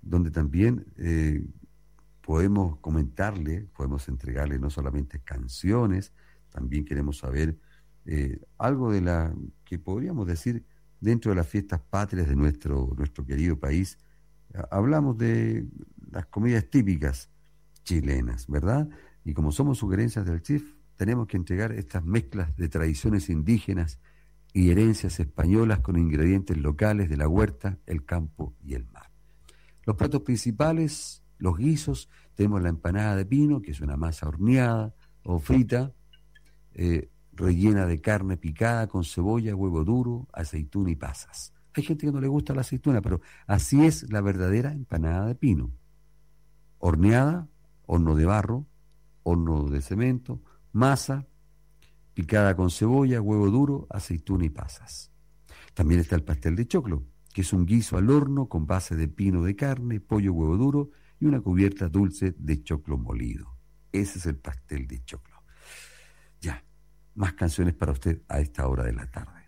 donde también podemos comentarle, podemos entregarle no solamente canciones, también queremos saber algo de la que podríamos decir dentro de las fiestas patrias de nuestro querido país. Hablamos de las comidas típicas chilenas, ¿verdad? Y como somos sugerencias del chef, tenemos que entregar estas mezclas de tradiciones indígenas y herencias españolas con ingredientes locales de la huerta, el campo y el mar. Los platos principales, los guisos, tenemos la empanada de pino, que es una masa horneada o frita, rellena de carne picada con cebolla, huevo duro, aceituna y pasas. Hay gente que no le gusta la aceituna, pero así es la verdadera empanada de pino. Horneada, horno de barro, horno de cemento, masa, picada con cebolla, huevo duro, aceituna y pasas. También está el pastel de choclo, que es un guiso al horno con base de pino de carne, pollo, huevo duro y una cubierta dulce de choclo molido. Ese es el pastel de choclo. Ya, más canciones para usted a esta hora de la tarde.